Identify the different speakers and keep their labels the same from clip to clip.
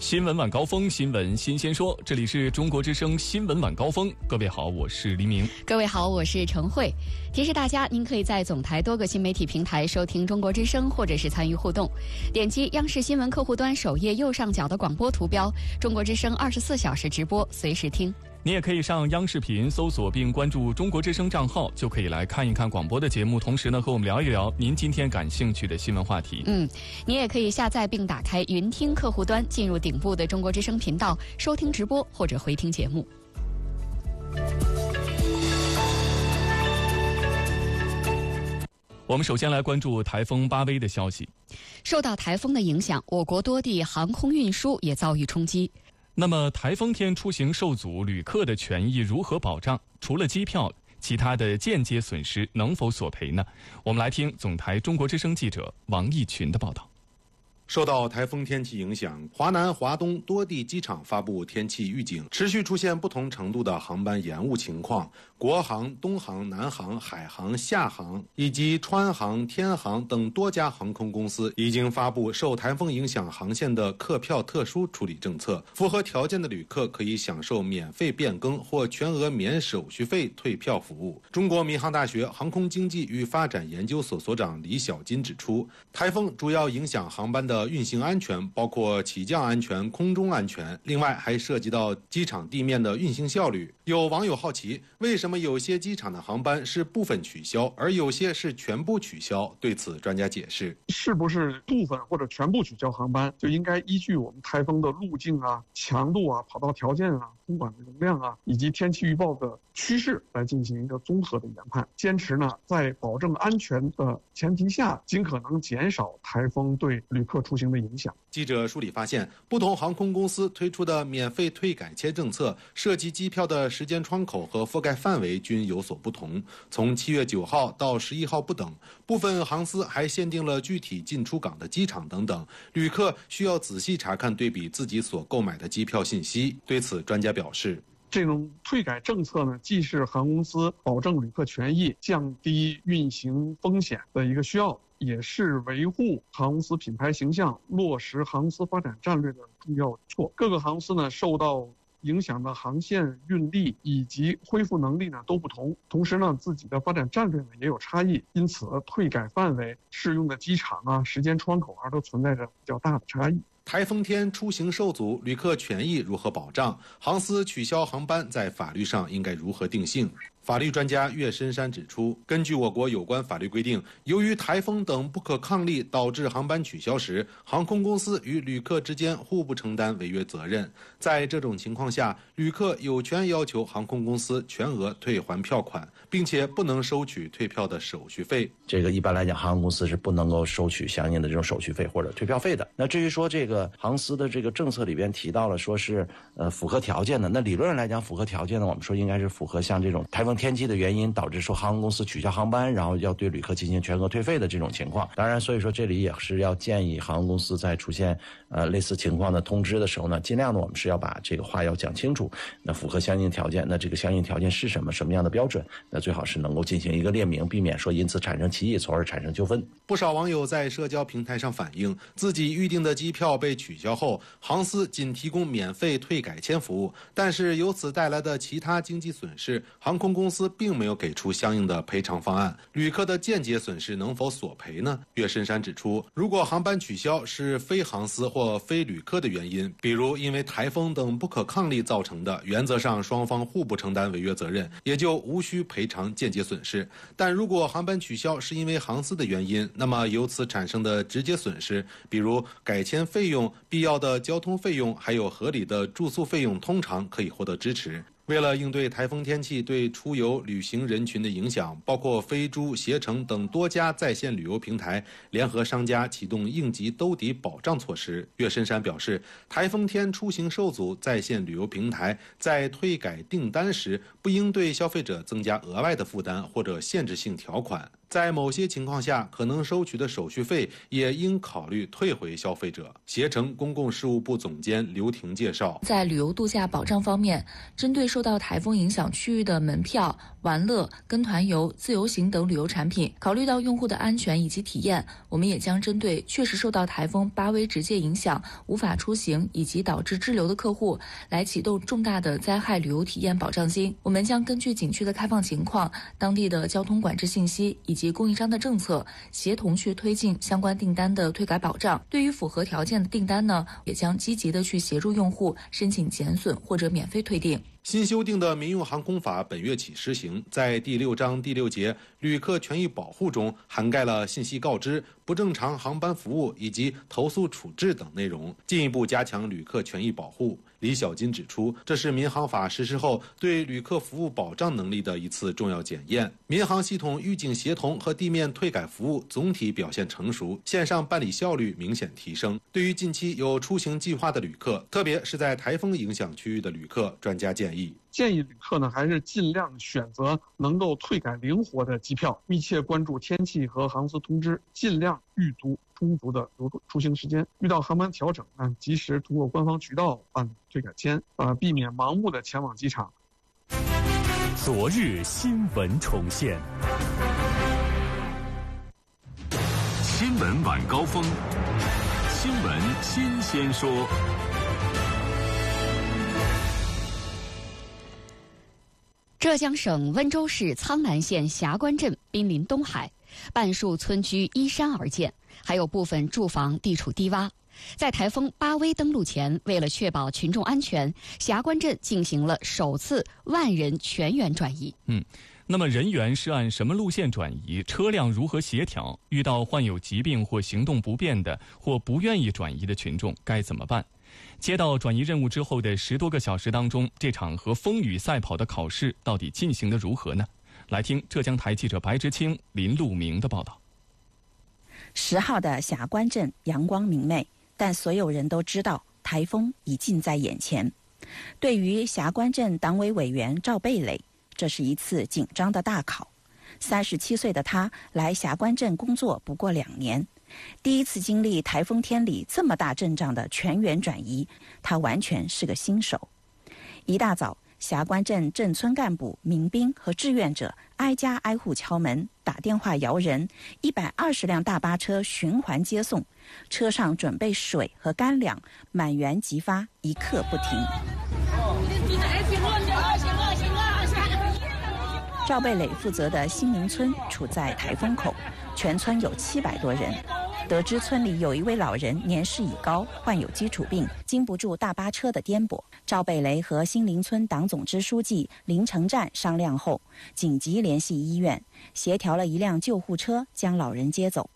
Speaker 1: 新闻晚高峰，新闻新鲜说，这里是中国之声新闻晚高峰。各位好，我是黎明。
Speaker 2: 各位好，我是陈慧。提示大家，您可以在总台多个新媒体平台收听中国之声，或者是参与互动。点击央视新闻客户端首页右上角的广播图标，中国之声24小时直播，随时听。
Speaker 1: 你也可以上央视频搜索并关注中国之声账号，就可以来看一看广播的节目，同时呢和我们聊一聊您今天感兴趣的新闻话题。
Speaker 2: 你也可以下载并打开云听客户端，进入顶部的中国之声频道，收听直播或者回听节目。
Speaker 1: 我们首先来关注台风巴威的消息。
Speaker 2: 受到台风的影响，我国多地航空运输也遭遇冲击。
Speaker 1: 那么台风天出行受阻，旅客的权益如何保障？除了机票，其他的间接损失能否索赔呢？我们来听总台中国之声记者王义群的报道。
Speaker 3: 受到台风天气影响，华南、华东多地机场发布天气预警，持续出现不同程度的航班延误情况。国航、东航、南航、海航、厦航以及川航、天航等多家航空公司已经发布受台风影响航线的客票特殊处理政策，符合条件的旅客可以享受免费变更或全额免手续费退票服务。中国民航大学航空经济与发展研究所所长李小金指出，台风主要影响航班的运行安全，包括起降安全、空中安全，另外还涉及到机场地面的运行效率。有网友好奇，为什么有些机场的航班是部分取消，而有些是全部取消？对此，专家解释，
Speaker 4: 是不是部分或者全部取消航班，就应该依据我们台风的路径啊、强度啊、跑道条件啊、空管的容量啊，以及天气预报的趋势来进行一个综合的研判。坚持呢，在保证安全的前提下，尽可能减少台风对旅客出行的影响。
Speaker 3: 记者梳理发现，不同航空公司推出的免费退改签政策，涉及机票的时间窗口和覆盖范围均有所不同，从7月9号到11号不等。部分航司还限定了具体进出港的机场等等，旅客需要仔细查看对比自己所购买的机票信息。对此，专家表示，
Speaker 4: 这种退改政策呢，既是航空公司保证旅客权益、降低运行风险的一个需要，也是维护航空公司品牌形象、落实航空公司发展战略的重要举措。各个航司呢，受到影响的航线运力以及恢复能力呢都不同，同时呢自己的发展战略呢也有差异，因此退改范围、适用的机场啊、时间窗口啊都存在着比较大的差异。
Speaker 3: 台风天出行受阻，旅客权益如何保障？航司取消航班在法律上应该如何定性？法律专家岳深山指出，根据我国有关法律规定，由于台风等不可抗力导致航班取消时，航空公司与旅客之间互不承担违约责任。在这种情况下，旅客有权要求航空公司全额退还票款，并且不能收取退票的手续费。
Speaker 5: 这个一般来讲，航空公司是不能够收取相应的这种手续费或者退票费的。那至于说这个航司的这个政策里边提到了说是符合条件的，那理论上来讲符合条件呢，我们说应该是符合像这种台风天气的原因导致说航空公司取消航班，然后要对旅客进行全额退费的这种情况。当然，所以说这里也是要建议航空公司在出现类似情况的通知的时候呢，尽量的我们是要把这个话要讲清楚。那符合相应条件，那这个相应条件是什么？什么样的标准？那最好是能够进行一个列明，避免说因此产生歧义，从而产生纠纷。
Speaker 3: 不少网友在社交平台上反映，自己预定的机票被取消后，航司仅提供免费退改签服务，但是由此带来的其他经济损失，航空公司并没有给出相应的赔偿方案。旅客的间接损失能否索赔呢？岳深山指出，如果航班取消是非航司或非旅客的原因，比如因为台风等不可抗力造成的，原则上双方互不承担违约责任，也就无需赔偿间接损失。但如果航班取消是因为航司的原因，那么由此产生的直接损失，比如改签费用、必要的交通费用，还有合理的住宿费用，通常可以获得支持。为了应对台风天气对出游旅行人群的影响，包括飞猪、携程等多家在线旅游平台联合商家启动应急兜底保障措施。岳深山表示，台风天出行受阻，在线旅游平台在退改订单时，不应对消费者增加额外的负担或者限制性条款。 在某些情况下，可能收取的手续费也应考虑退回消费者。携程公共事务部总监刘婷介绍，
Speaker 6: 在旅游度假保障方面，针对受到台风影响区域的门票、玩乐、跟团游、自由行等旅游产品，考虑到用户的安全以及体验，我们也将针对确实受到台风8威直接影响、无法出行以及导致滞留的客户，来启动重大的灾害旅游体验保障金。我们将根据景区的开放情况、当地的交通管制信息以及供应商的政策，协同去推进相关订单的退改保障。对于符合条件的订单呢，也将积极的去协助用户申请减损或者免费退订。
Speaker 3: 新修订的民用航空法本月起施行，在第6章第6节旅客权益保护中涵盖了信息告知、不正常航班服务以及投诉处置等内容，进一步加强旅客权益保护。李小金指出，这是民航法实施后对旅客服务保障能力的一次重要检验。民航系统预警协同和地面退改服务总体表现成熟，线上办理效率明显提升。对于近期有出行计划的旅客，特别是在台风影响区域的旅客，专家建议
Speaker 4: 旅客呢还是尽量选择能够退改灵活的机票，密切关注天气和航司通知，尽量预读充足的出行时间。遇到航班调整呢，及时通过官方渠道办理退改签，避免盲目的前往机场。
Speaker 7: 昨日新闻重现，
Speaker 8: 新闻晚高峰，新闻新鲜说。
Speaker 2: 浙江省温州市苍南县霞关镇濒临东海，半数村居依山而建，还有部分住房地处低洼。在台风8威登陆前，为了确保群众安全，霞关镇进行了首次万人全员转移。
Speaker 1: 那么人员是按什么路线转移？车辆如何协调？遇到患有疾病或行动不便的或不愿意转移的群众该怎么办？接到转移任务之后的10多个小时当中，这场和风雨赛跑的考试到底进行得如何呢？来听浙江台记者白之清、林路明的报道。
Speaker 9: 10号的霞关镇阳光明媚，但所有人都知道台风已近在眼前。对于霞关镇党委委员赵贝磊，这是一次紧张的大考。37岁的他来霞关镇工作不过2年，第一次经历台风天里这么大阵仗的全员转移，他完全是个新手。一大早，霞关镇镇村干部、民兵和志愿者挨家挨户敲门，打电话摇人，120辆大巴车循环接送，车上准备水和干粮，满员即发，一刻不停。赵贝磊负责的新民村处在台风口，全村有700多人。得知村里有一位老人年事已高，患有基础病，经不住大巴车的颠簸。赵贝雷和新林村党总支书记林成战商量后，紧急联系医院，协调了一辆救护车将老人接走。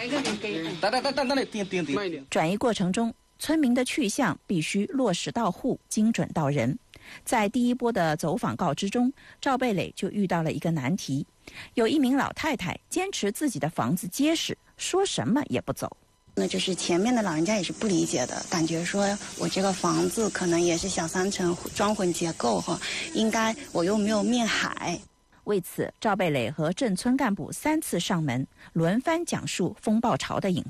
Speaker 9: 转移过程中，村民的去向必须落实到户，精准到人。在第一波的走访告知中，赵贝磊就遇到了一个难题，有一名老太太坚持自己的房子结实，说什么也不走。
Speaker 10: 那就是前面的老人家也是不理解的，感觉说我这个房子可能也是小3层装混结构哈，应该我又没有面海。
Speaker 9: 为此，赵贝磊和镇村干部3次上门，轮番讲述风暴潮的隐